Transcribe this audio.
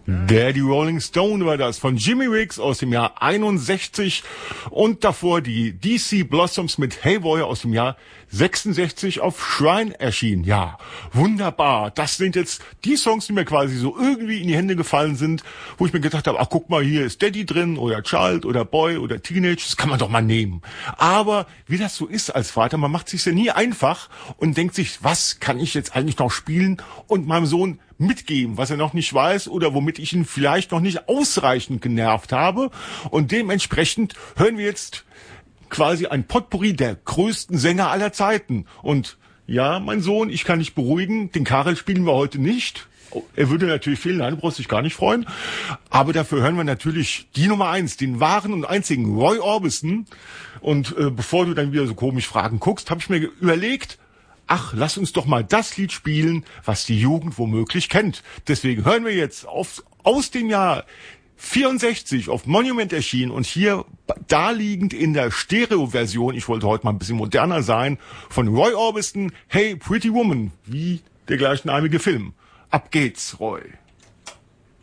Die Rolling Stone war das von Jimmy Riggs aus dem Jahr 61 und davor die DC Blossoms mit Hey Boy aus dem Jahr 66 auf Shrine erschienen. Ja, wunderbar. Das sind jetzt die Songs, die mir quasi so irgendwie in die Hände gefallen sind, wo ich mir gedacht habe, ach guck mal, hier ist Daddy drin oder Child oder Boy oder Teenage, das kann man doch mal nehmen. Aber wie das so ist als Vater, man macht sich ja nie einfach und denkt sich, was kann ich jetzt eigentlich noch spielen und meinem Sohn mitgeben, was er noch nicht weiß oder womit ich ihn vielleicht noch nicht ausreichend genervt habe. Und dementsprechend hören wir jetzt quasi ein Potpourri der größten Sänger aller Zeiten. Und ja, mein Sohn, ich kann dich beruhigen, den Karel spielen wir heute nicht. Er würde natürlich fehlen, nein, du brauchst dich gar nicht freuen. Aber dafür hören wir natürlich die Nummer 1, den wahren und einzigen Roy Orbison. Und bevor du dann wieder so komisch Fragen guckst, habe ich mir überlegt, ach, lass uns doch mal das Lied spielen, was die Jugend womöglich kennt. Deswegen hören wir jetzt aus dem Jahr 64 auf Monument erschienen und hier daliegend in der Stereo-Version, ich wollte heute mal ein bisschen moderner sein, von Roy Orbison, Hey Pretty Woman, wie der gleichnamige Film. Ab geht's, Roy.